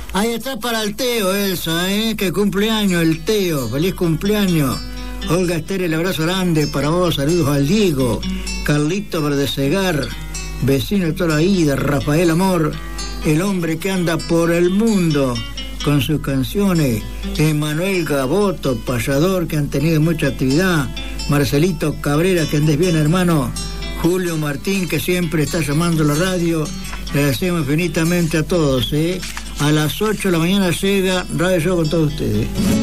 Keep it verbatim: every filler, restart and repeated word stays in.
Ahí está para el Teo, Elsa, ¿eh? Que cumpleaños el Teo. Feliz cumpleaños. Olga Esther, el abrazo grande para vos. Saludos al Diego. Carlito Verdesegar, vecino de toda la vida. Rafael Amor, el hombre que anda por el mundo con sus canciones. Emanuel Gaboto, payador, que han tenido mucha actividad. Marcelito Cabrera, que andes bien, hermano. Julio Martín, que siempre está llamando a la radio. Le agradecemos infinitamente a todos, ¿eh? A las ocho de la mañana llega Radio Show con todos ustedes.